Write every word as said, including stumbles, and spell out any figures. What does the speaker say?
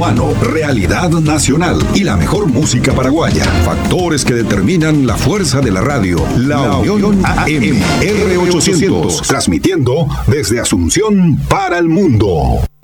humano, realidad nacional y la mejor música paraguaya. Factores que determinan la fuerza de la radio. La, la Unión A M R ochocientos, transmitiendo desde Asunción para el mundo.